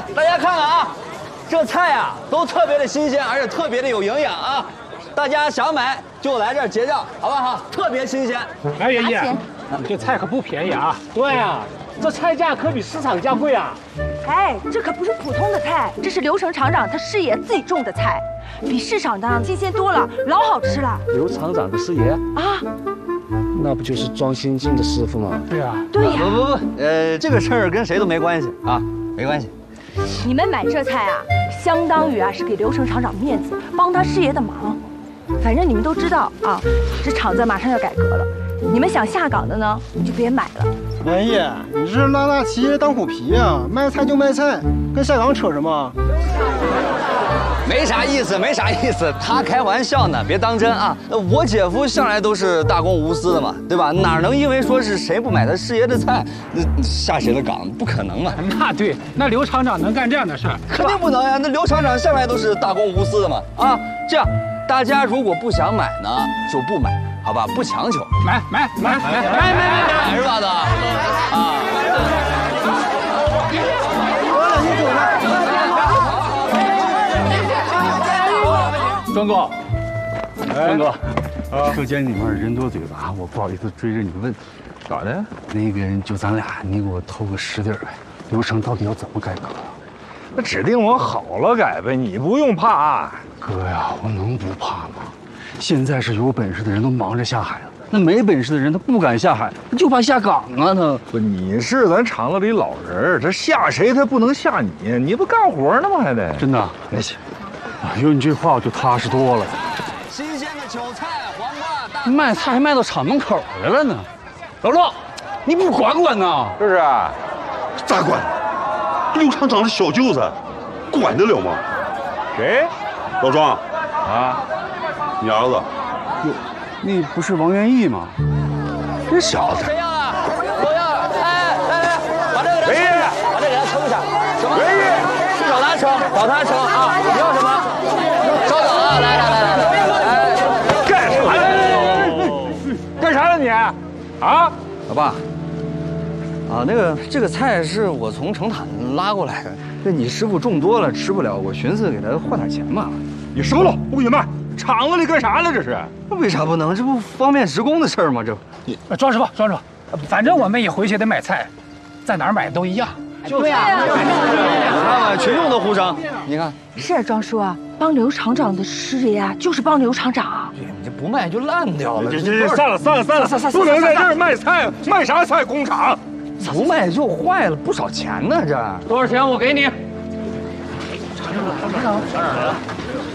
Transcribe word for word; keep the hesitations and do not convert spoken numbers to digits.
大家看看啊，这菜啊都特别的新鲜，而且特别的有营养啊。大家想买就来这儿结账，好不好？特别新鲜。 哎，爷爷，你这菜可不便宜啊！对呀，这菜价可比市场价贵啊！ 哎，这可不是普通的菜，这是刘成厂长他师爷自己种的菜，比市场的新鲜多了，老好吃了。 刘厂长的师爷啊， 那不就是庄新进的师傅吗？ 对呀， 对呀。 不不不，呃，这个事儿跟谁都没关系啊，没关系。 你们买这菜啊，相当于啊是给刘成厂长面子，帮他师爷的忙。反正你们都知道啊，这厂子马上要改革了，你们想下岗的呢，就别买了。 爷爷，你这是拉大旗当虎皮呀、啊？卖菜就卖菜，跟下岗扯什么？ 没啥意思，没啥意思，他开玩笑呢，别当真啊。我姐夫向来都是大公无私的嘛，对吧？哪能因为说是谁不买他师爷的菜，那下谁的岗？不可能嘛。 那对，那刘厂长能干这样的事？ 肯定不能呀。那刘厂长向来都是大公无私的嘛。啊，这样，大家如果不想买呢，就不买，好吧？不强求。 买买买买买买买买是吧？的啊。 庄哥， 庄哥，车间里面人多嘴杂，我不好意思追着你问， 咋的？ 那个就咱俩，你给我透个实底儿呗。流程到底要怎么改革？ 那指定往好了改呗，你不用怕。 哥呀，我能不怕吗？现在是有本事的人都忙着下海了，那没本事的人他不敢下海，就怕下岗啊他。 不，你是咱厂子里老人，他下谁他不能下你，你不干活呢吗？还得真的。 那行。 有你这话我就踏实多了。 新鲜的韭菜、黄瓜、大卖菜卖到厂门口来了呢。老陆，你不管管呐？ 是不是？ 咋管？刘厂长的小舅子，管得了吗？ 谁？ 老庄啊， 你儿子。 哟，那不是王元义吗？这小子。 谁要啊？我要。哎，来来，把这个元义， 把这给他称一下。什么？ 元义。 找他称，找他称啊！你要什么？稍等啊！来来来来来， 干啥呀？干啥了你？啊， 老爸。啊，那个这个菜是我从成坦拉过来的，这你师傅种多了吃不了，我寻思给他换点钱嘛。 你收了，不给你卖。厂子里干啥呢？这是？ 那为啥不能？这不方便职工的事儿吗？这你庄师傅，庄师傅，反正我们也回去得买菜，在哪儿买都一样。 对呀， 看看群众的呼声，你看是啊，庄叔啊，帮刘厂长的师爷啊，就是帮刘厂长啊。 你这不卖就烂掉了。 这这这，散了散了散了散了，不能在这儿卖菜，卖啥菜？工厂不卖就坏了，不少钱呢。这多少钱？我给你。 厂长来了，厂长来了。